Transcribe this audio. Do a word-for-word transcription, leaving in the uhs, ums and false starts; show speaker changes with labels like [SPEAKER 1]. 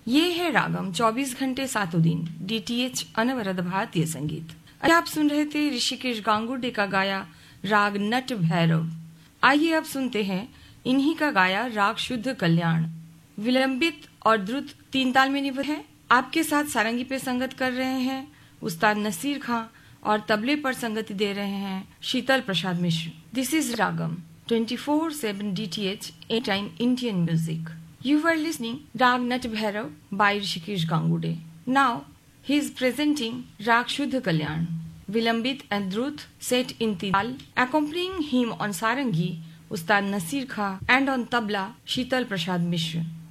[SPEAKER 1] ये है रागम चौबीस घंटे सातों दिन डीटीएच अनवरत भारतीय संगीत। आप सुन रहे थे ऋषिकेश गांगुर्डे का गाया राग नट भैरव। आइए अब सुनते हैं इन्हीं का गाया राग शुद्ध कल्याण। विलंबित और द्रुत तीन ताल में निबद्ध है। आपके साथ सारंगी पे संगत कर रहे हैं उस्ताद नसीर खां और तबले पर संगति दे रहे हैं शीतल Prasad Mishra. This is ragam twenty four seven D T H A time Indian music. You were listening Rag Nat Bhairav by Rishikesh Gangude. Now he is presenting Rag Shuddha Kalyan, Vilambit and Drut set in Tidal. Accompanying him on sarangi Ustad Nasir Khan and on tabla Sheetal Prasad Mishra.